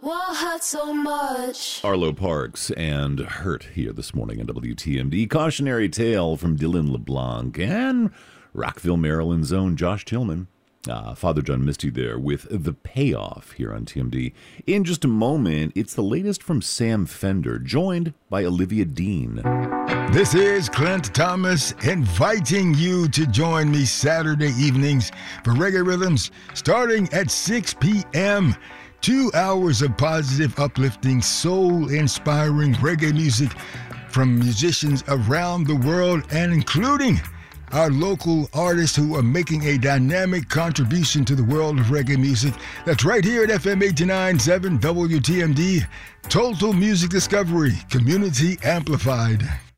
What hurt so much? Arlo Parks and Hurt here this morning on WTMD. Cautionary tale from Dylan LeBlanc and Rockville, Maryland's own Josh Tillman. Father John Misty there with The Payoff here on TMD. In just a moment, it's the latest from Sam Fender, joined by Olivia Dean. This is Clint Thomas inviting you to join me Saturday evenings for Reggae Rhythms starting at 6 p.m. 2 hours of positive, uplifting, soul-inspiring reggae music from musicians around the world and including our local artists who are making a dynamic contribution to the world of reggae music. That's right here at FM 89.7 WTMD. Total Music Discovery, Community Amplified.